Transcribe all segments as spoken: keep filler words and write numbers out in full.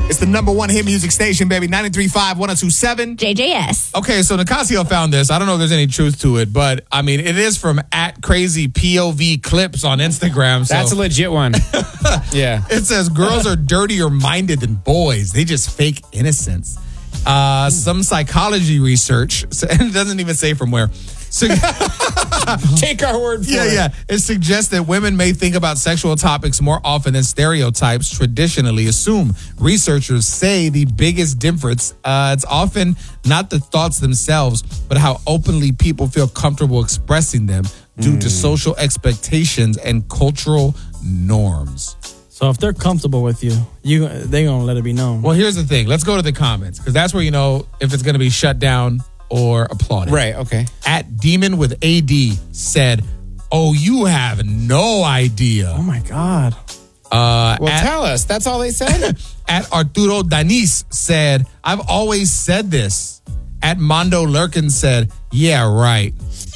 It's the number one hit music station, baby. ninety-three point five, one oh two point seven. J J S. Okay, so Nicasio found this. I don't know if there's any truth to it, but I mean, it is from at Crazy P O V Clips on Instagram. So. That's a legit one. Yeah. It says girls are dirtier minded than boys. They just fake innocence. Uh, some psychology research, it doesn't even say from where. So, take our word for yeah, it. Yeah, It suggests that women may think about sexual topics more often than stereotypes traditionally assume. Researchers say the biggest difference, uh, it's often not the thoughts themselves, but how openly people feel comfortable expressing them due mm. to social expectations and cultural norms. So if they're comfortable with you, you they're going to let it be known. Well, here's the thing. Let's go to the comments, because that's where you know if it's going to be shut down or applauded. Right, okay. At Demon with A D said, oh, you have no idea. Oh, my God. Uh, well, at, tell us. That's all they said? At Arturo Danis said, I've always said this. At Mondo Lurkin said, yeah, right.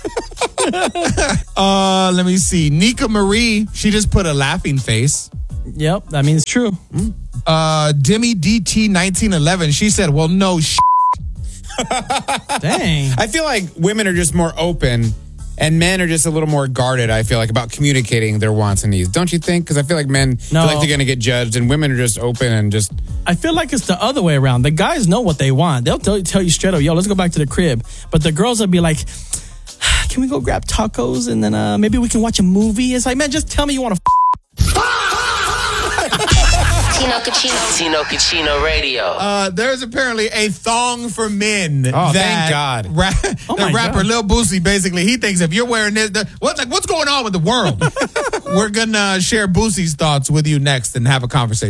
uh, let me see. Nika Marie, she just put a laughing face. Yep, that means true. Mm. Uh, Demi D T nineteen eleven, she said, well, no sh**. Dang. I feel like women are just more open and men are just a little more guarded, I feel like, about communicating their wants and needs. Don't you think? Because I feel like men no. feel like they're going to get judged and women are just open and just... I feel like it's the other way around. The guys know what they want. They'll tell you, tell you straight up, yo, let's go back to the crib. But the girls will be like, can we go grab tacos and then uh, maybe we can watch a movie? It's like, man, just tell me you want to f***. Tino Cucino. Tino Cucino Radio. Uh, there's apparently a thong for men. Oh, that thank God. Ra- oh the rapper God. Lil Boosie, basically, he thinks if you're wearing this, the, what's like, what's going on with the world? We're going to share Boosie's thoughts with you next and have a conversation.